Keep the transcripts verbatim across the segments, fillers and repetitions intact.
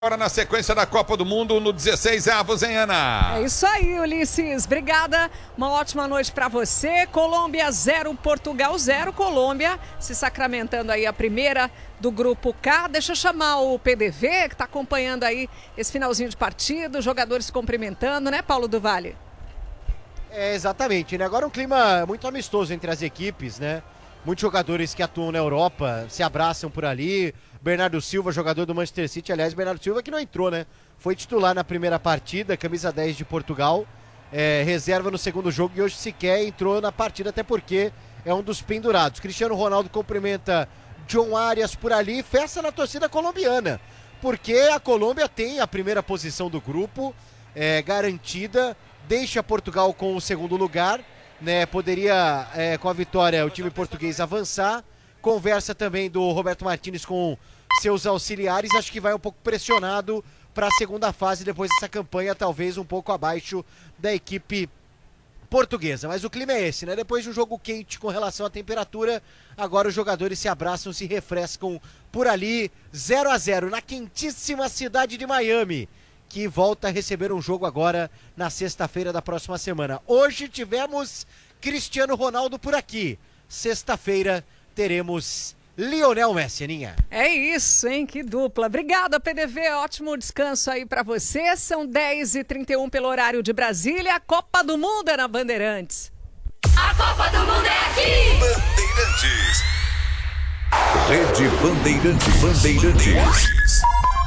Agora na sequência da Copa do Mundo no dezesseis avos, hein, Ana? É isso aí, Ulisses. Obrigada. Uma ótima noite pra você. Colômbia zero, Portugal zero. Colômbia se sacramentando aí a primeira do grupo K. Deixa eu chamar o P D V, que tá acompanhando aí esse finalzinho de partida, os jogadores se cumprimentando, né, Paulo do Vale? É, exatamente, né? Agora um clima muito amistoso entre as equipes, né? Muitos jogadores que atuam na Europa se abraçam por ali. Bernardo Silva, jogador do Manchester City, aliás, Bernardo Silva que não entrou, né? Foi titular na primeira partida, camisa dez de Portugal, é, reserva no segundo jogo e hoje sequer entrou na partida, até porque é um dos pendurados. Cristiano Ronaldo cumprimenta John Arias por ali, festa na torcida colombiana, porque a Colômbia tem a primeira posição do grupo é, garantida, deixa Portugal com o segundo lugar, né? Poderia, é, com a vitória, o time português avançar. Conversa também do Roberto Martínez com seus auxiliares, acho que vai um pouco pressionado para a segunda fase depois dessa campanha, talvez um pouco abaixo da equipe portuguesa. Mas o clima é esse, né? Depois de um jogo quente com relação à temperatura, agora os jogadores se abraçam, se refrescam por ali, zero a zero na quentíssima cidade de Miami, que volta a receber um jogo agora na sexta-feira da próxima semana. Hoje tivemos Cristiano Ronaldo por aqui, sexta-feira teremos Lionel Messi, Aninha. É isso, hein? Que dupla. Obrigada, P D V. Ótimo descanso aí pra você. São dez e trinta e um pelo horário de Brasília. A Copa do Mundo é na Bandeirantes. A Copa do Mundo é aqui! Bandeirantes. Rede Bandeirantes. Bandeirantes.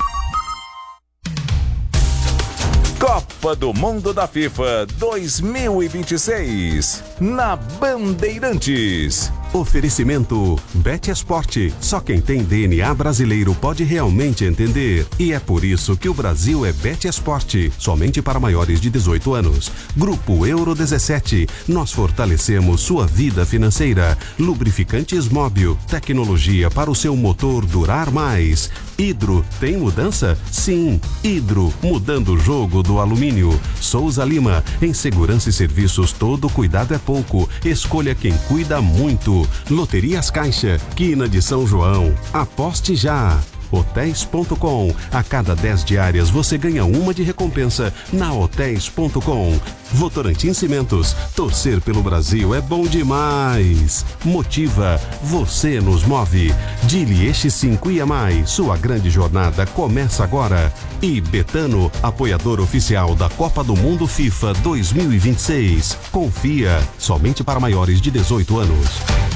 Copa do Mundo da FIFA dois mil e vinte e seis, na Bandeirantes. Oferecimento Bet Esporte. Só quem tem D N A brasileiro pode realmente entender. E é por isso que o Brasil é Bet Esporte. Somente para maiores de dezoito anos. Grupo Euro dezessete. Nós fortalecemos sua vida financeira. Lubrificantes Móbil. Tecnologia para o seu motor durar mais. Hidro, tem mudança? Sim. Hidro, mudando o jogo do alumínio. Souza Lima. Em segurança e serviços, todo cuidado é pouco. Escolha quem cuida muito. Loterias Caixa, Quina de São João. Aposte já. Hotéis ponto com. A cada dez diárias você ganha uma de recompensa na Hotéis ponto com. Votorantim Cimentos. Torcer pelo Brasil é bom demais. Motiva. Você nos move. Dilieste cinco I A Mais. Sua grande jornada começa agora. E Betano, apoiador oficial da Copa do Mundo FIFA dois mil e vinte e seis. Confia. Somente para maiores de dezoito anos.